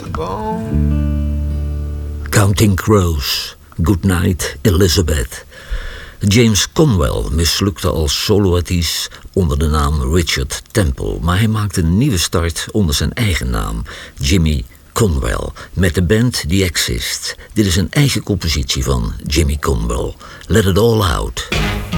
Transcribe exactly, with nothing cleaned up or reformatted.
Counting Crows, Goodnight Elizabeth. James Conwell mislukte als soloartiest onder de naam Richard Temple, maar hij maakte een nieuwe start onder zijn eigen naam, Jimmy Conwell, met de band The Exist. Dit is een eigen compositie van Jimmy Conwell. Let it all out.